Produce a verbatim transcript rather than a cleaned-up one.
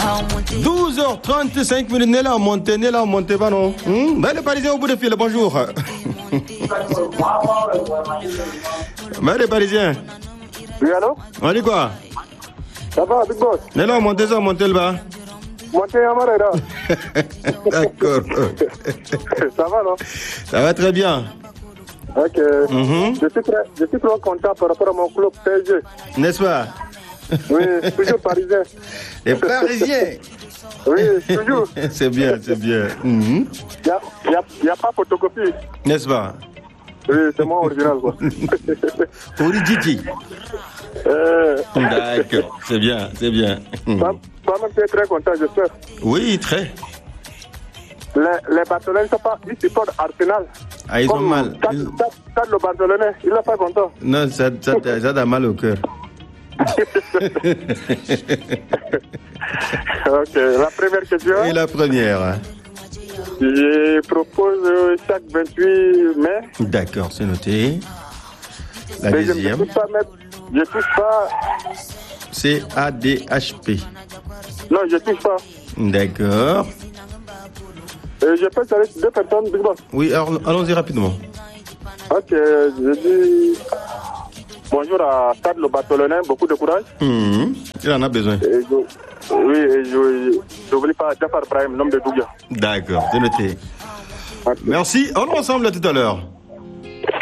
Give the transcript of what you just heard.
douze heures trente-cinq minutes, n'est là, montez, n'est là, montez pas, non. Hmm? Ben, les Parisiens au bout de fil, bonjour. Ben, les Parisiens. Oui, allô? On dit quoi? Ça va, Big Boss? N'est là, montez ça, montez le bas. Montez à Marera. D'accord. Ça va, non? Ça va très bien. Ok. Mm-hmm. Je suis très, je suis très content par rapport à mon club P S G. N'est-ce pas? Oui, toujours parisien. Les Parisiens. Oui, toujours. C'est bien, c'est bien. Il mm-hmm. n'y a, y a, y a pas photocopie. N'est-ce pas? Oui, c'est moi original, quoi. Origiti. Euh... D'accord, c'est bien, c'est bien. Toi-même, tu es très content, j'espère. Oui, très. Les, les Barcelonais ne sont pas, ils supportent Arsenal. Ah, ils Comme ont mal. Stade, ils... stade, le Barcelonais, il n'est pas content. Non, ça, ça, ça, ça a mal au cœur. Ok, la première question. Et la première. Je propose chaque vingt-huit mai. D'accord, c'est noté. La Mais deuxième. Je ne touche pas, mettre, je touche pas. C A D H P. Non, je touche pas. D'accord. Et je peux saluer deux personnes, Big Boss. Oui, alors allons-y rapidement. Ok, je dis bonjour à Stade le Barcelonais, beaucoup de courage. Mmh, il en a besoin. Et je, oui, et je n'oublie pas Jafar Brahim, l'homme de Dougia. D'accord, c'est noté. Okay. Merci, on est ensemble tout à l'heure.